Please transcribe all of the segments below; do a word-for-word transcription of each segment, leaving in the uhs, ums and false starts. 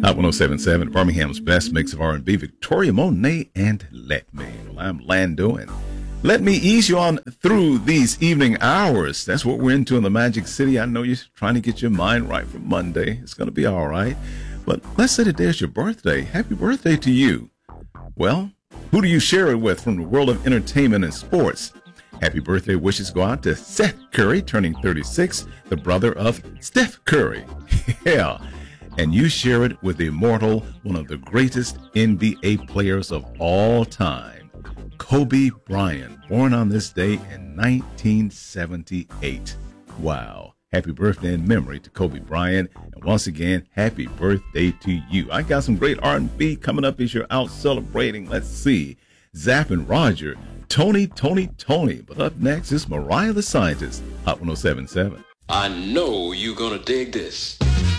Hot one oh seven point seven, Birmingham's best mix of R and B, Victoria Monet and Let Me. Well, I'm Lando, and let me ease you on through these evening hours. That's what we're into in the Magic City. I know you're trying to get your mind right for Monday. It's going to be all right. But let's say today is your birthday. Happy birthday to you. Well, who do you share it with from the world of entertainment and sports? Happy birthday wishes go out to Seth Curry, turning thirty-six, the brother of Steph Curry. Yeah. And you share it with the immortal, one of the greatest N B A players of all time, Kobe Bryant, born on this day in nineteen seventy-eight. Wow. Happy birthday in memory to Kobe Bryant. And once again, happy birthday to you. I got some great R and B coming up as you're out celebrating. Let's see. Zapp and Roger, Tony, Tony, Tony. But up next is Mariah the Scientist, Hot one oh seven point seven. I know you're going to dig this.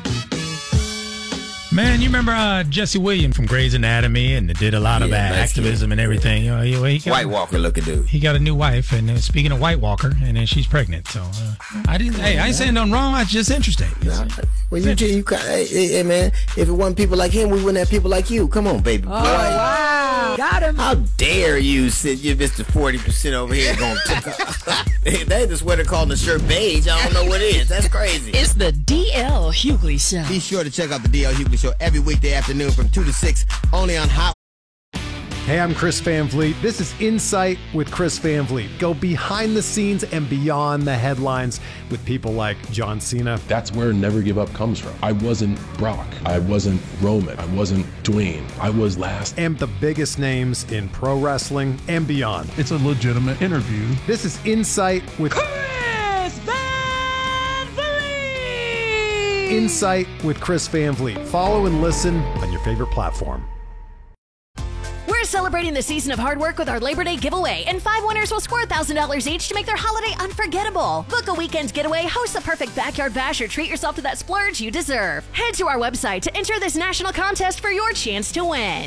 Man, you remember uh, Jesse Williams from Grey's Anatomy, and did a lot of Yeah, uh, activism and everything. You know, he, he got, White Walker looking dude. He got a new wife, and uh, speaking of White Walker, and then she's pregnant. So uh, I didn't. Hey, I ain't saying nothing wrong. It's just interesting. Nah, well, you, you, you hey, hey, hey, man, if it wasn't people like him, we wouldn't have people like you. Come on, baby. Oh, wow. Got him. How dare you sit, you Mister forty percent over here going to They just what they're calling the shirt beige. I don't know what it is. That's crazy. It's the D L Hughley Show. Be sure to check out the D L Hughley Show every weekday afternoon from two to six, only on Hot. Hey, I'm Chris Van Vliet. This is Insight with Chris Van Vliet. Go behind the scenes and beyond the headlines with people like John Cena. That's where Never Give Up comes from. I wasn't Brock. I wasn't Roman. I wasn't Dwayne. I was last. And the biggest names in pro wrestling and beyond. It's a legitimate interview. This is Insight with Chris Van Vliet. Insight with Chris Van Vliet. Follow and listen on your favorite platform. We're celebrating the season of hard work with our Labor Day giveaway, and five winners will score one thousand dollars each to make their holiday unforgettable. Book a weekend getaway, host the perfect backyard bash, or treat yourself to that splurge you deserve. Head to our website to enter this national contest for your chance to win.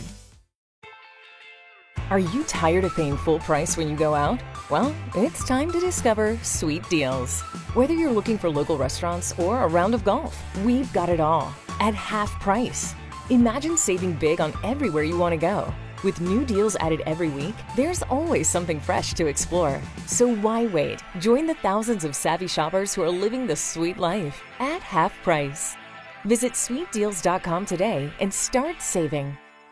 Are you tired of paying full price when you go out? Well, it's time to discover Sweet Deals. Whether you're looking for local restaurants or a round of golf, we've got it all at half price. Imagine saving big on everywhere you want to go. With new deals added every week, there's always something fresh to explore. So why wait? Join the thousands of savvy shoppers who are living the sweet life at half price. Visit sweet deals dot com today and start saving.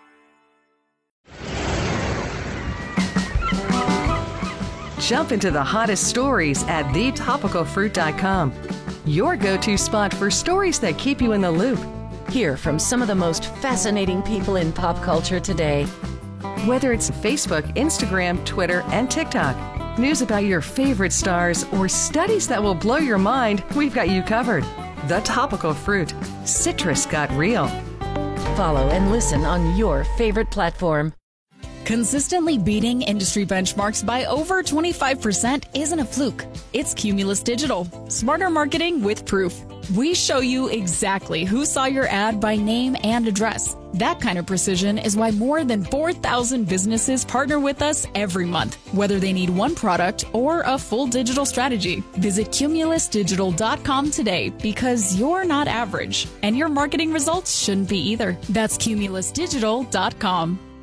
Jump into the hottest stories at the topical fruit dot com. Your go-to spot for stories that keep you in the loop. Hear from some of the most fascinating people in pop culture today. Whether it's Facebook, Instagram, Twitter, and TikTok, news about your favorite stars, or studies that will blow your mind, we've got you covered. The Topical Fruit. Citrus got real. Follow and listen on your favorite platform. Consistently beating industry benchmarks by over twenty-five percent isn't a fluke. It's Cumulus Digital. Smarter marketing with proof. We show you exactly who saw your ad by name and address. That kind of precision is why more than four thousand businesses partner with us every month, whether they need one product or a full digital strategy. Visit cumulus digital dot com today, because you're not average, and your marketing results shouldn't be either. That's cumulus digital dot com.